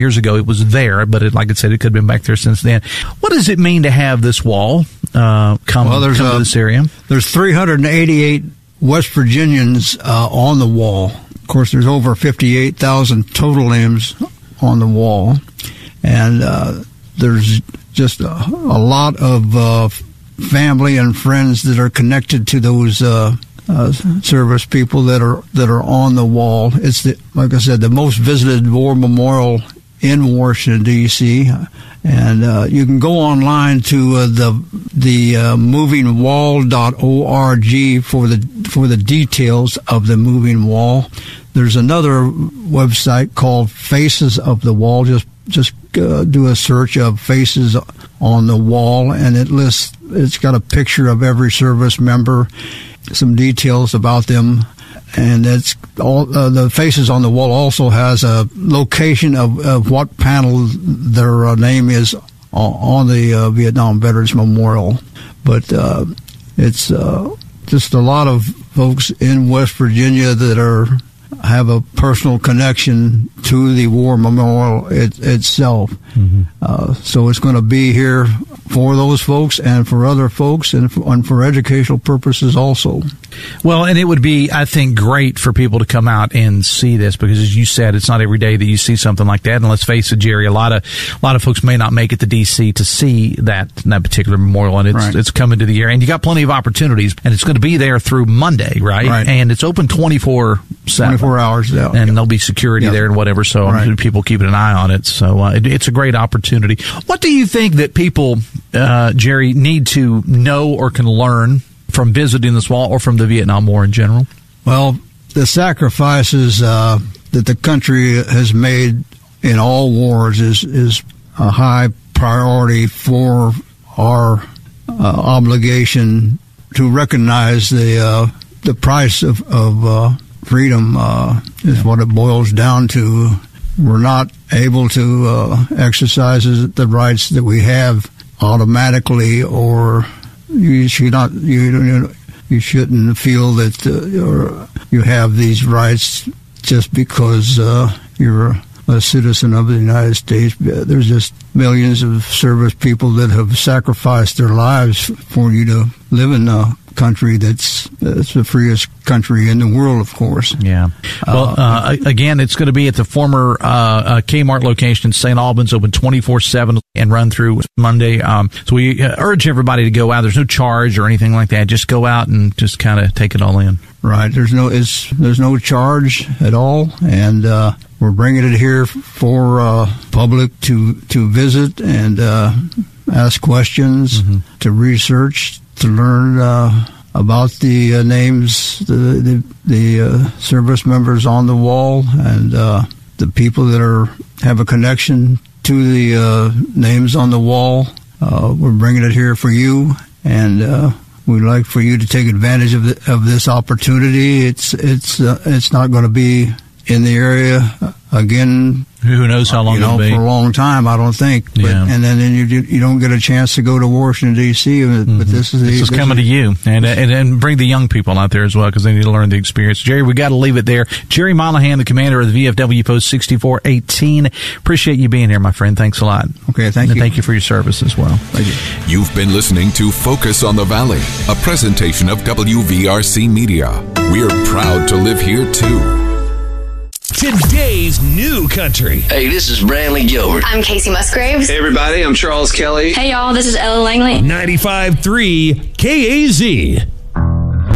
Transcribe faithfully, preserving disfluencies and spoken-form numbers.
Years ago, it was there, but it, like I said, it could have been back there since then. What does it mean to have this wall uh, come, well, there's come a, to this area? There's three hundred eighty-eight West Virginians uh, on the wall. Of course, there's over fifty-eight thousand total names on the wall, and uh, there's just a, a lot of uh, family and friends that are connected to those uh, uh, service people that are that are on the wall. It's the, like I said, the most visited war memorial in Washington, D C, and uh, you can go online to uh, the the uh, moving wall dot org for the for the details of the moving wall. There's another website called Faces of the Wall. Just just uh, do a search of Faces on the Wall, and it lists. It's got a picture of every service member, some details about them. And it's all uh, the Faces on the Wall also has a location of, of what panel their uh, name is on the uh, Vietnam Veterans Memorial. But uh, it's uh, just a lot of folks in West Virginia that are have a personal connection to the war memorial it, itself. Mm-hmm. Uh, so it's going to be here for those folks and for other folks and for, and for educational purposes also. Well, and it would be, I think, great for people to come out and see this because, as you said, it's not every day that you see something like that. And let's face it, Jerry, a lot of a lot of folks may not make it to D C to see that that particular memorial, and it's right. it's coming to the area, and you got plenty of opportunities, and it's going to be there through Monday, right? right. And it's open twenty-four seven. twenty-four hours, yeah. And yep. there'll be security yep. there and whatever, so right. people keeping an eye on it. So uh, it, it's a great opportunity. What do you think that people, uh, Jerry, need to know or can learn from visiting this wall or from the Vietnam War in general? Well, the sacrifices uh, that the country has made in all wars is, is a high priority for our uh, obligation to recognize the uh, the price of, of uh, freedom uh, is what it boils down to. We're not able to uh, exercise the rights that we have automatically, or you should not. You you shouldn't feel that uh, you're, you have these rights just because uh, you're a citizen of the United States. There's just millions of service people that have sacrificed their lives for you to live in a country that's, that's the freest country in the world, of course. Yeah. Well, uh, again, it's going to be at the former uh, uh, Kmart location in Saint Albans, open twenty-four seven and run through Monday. Um, so we uh, urge everybody to go out. There's no charge or anything like that. Just go out and just kind of take it all in. Right. There's no it's there's no charge at all, and uh, we're bringing it here for uh, public to to visit and uh, ask questions, mm-hmm. to research, to learn uh, about the uh, names, the the, the uh, service members on the wall, and uh, the people that are have a connection to the uh, names on the wall. Uh, we're bringing it here for you, and uh, we'd like for you to take advantage of the, of this opportunity. It's it's uh, it's not going to be in the area again. Who knows how long you know, it'll be? For a long time, I don't think. But, yeah. And then, then you you don't get a chance to go to Washington, D C But mm-hmm. this is the, this is this coming is, to you, and, and and bring the young people out there as well because they need to learn the experience. Jerry, we got to leave it there. Jerry Monahan, the commander of the V F W Post sixty-four eighteen. Appreciate you being here, my friend. Thanks a lot. Okay, thank and you. Thank you for your service as well. Thank you. You've been listening to Focus on the Valley, a presentation of W V R C Media. We're proud to live here too. Today's new country. Hey, this is Brantley Gilbert. I'm Casey Musgraves. Hey, everybody. I'm Charles Kelly. Hey, y'all. This is Ella Langley. ninety-five point three K A Z.